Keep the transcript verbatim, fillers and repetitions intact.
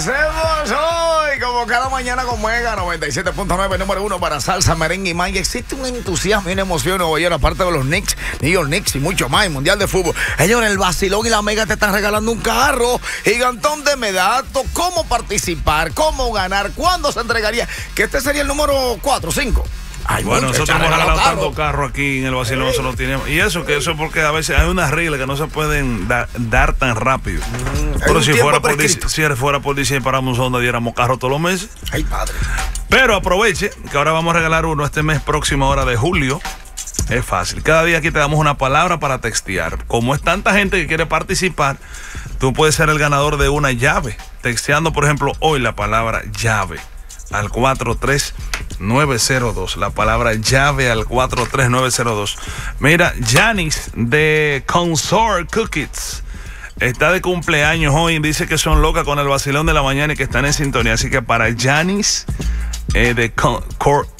Agradecemos hoy, como cada mañana con Mega noventa y siete punto nueve, número uno para salsa, merengue y manga. Existe un entusiasmo y una emoción, oye, aparte de los Knicks, New York Knicks y mucho más, el Mundial de Fútbol. Ellos en el vacilón y la Mega te están regalando un carro gigantón de medato. ¿Cómo participar? ¿Cómo ganar? ¿Cuándo se entregaría? Que este sería el número cuatro o cinco. Ay, bueno, nosotros hemos regalado tanto carro aquí en el vacilón, sí. Nosotros tenemos. Y eso, que eso es porque a veces hay unas reglas que no se pueden da, dar tan rápido. Mm, Pero si fuera, por, si fuera por diciembre para donde diéramos carro todos los meses. Ay, padre. Pero aproveche que ahora vamos a regalar uno este mes próximo, ahora de julio. Es fácil. Cada día aquí te damos una palabra para textear. Como es tanta gente que quiere participar, tú puedes ser el ganador de una llave. Texteando, por ejemplo, hoy la palabra llave al cuatro tres nueve cero dos. La palabra llave al cuatro tres nueve cero dos. Mira, Janice de Consort Cookies está de cumpleaños hoy. Dice que son locas con el vacilón de la mañana y que están en sintonía. Así que para Janice eh, de Consort